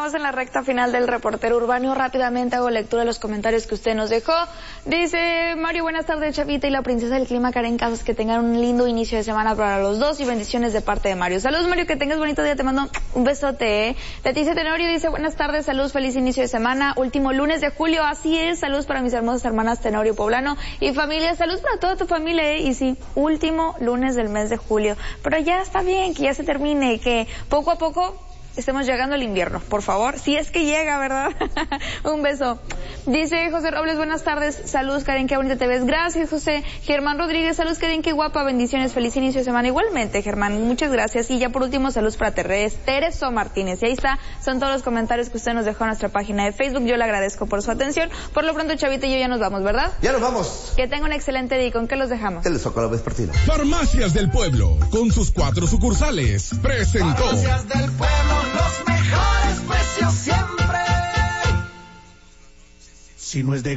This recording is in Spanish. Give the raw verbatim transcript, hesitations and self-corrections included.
estamos en la recta final del reportero urbano. Rápidamente hago lectura de los comentarios que usted nos dejó. Dice Mario, buenas tardes, Chavita y la princesa del clima, Karen Casas, que tengan un lindo inicio de semana para los dos y bendiciones de parte de Mario. Saludos, Mario, que tengas bonito día, te mando un besote. ¿eh? Leticia Tenorio dice, buenas tardes, saludos, feliz inicio de semana, último lunes de julio, así es, saludos para mis hermosas hermanas Tenorio Poblano y familia, saludos para toda tu familia, ¿eh? Y sí, último lunes del mes de julio, pero ya está bien, que ya se termine, que poco a poco estemos llegando al invierno, por favor, si es que llega, ¿verdad? Un beso. Dice José Robles, buenas tardes, saludos Karen, qué bonita te ves, gracias José. Germán Rodríguez, saludos Karen, qué guapa, bendiciones, feliz inicio de semana, igualmente Germán, muchas gracias. Y ya por último, saludos para Teres, Tereso Martínez, y ahí está, son todos los comentarios que usted nos dejó en nuestra página de Facebook, yo le agradezco por su atención. Por lo pronto, Chavita y yo ya nos vamos, ¿verdad? Ya nos vamos. Que tenga un excelente día, ¿con qué los dejamos? El Zócalo Vespertino. Farmacias del Pueblo, con sus cuatro sucursales, presentó. Farmacias del Pueblo, los mejores precios siempre. Si no es de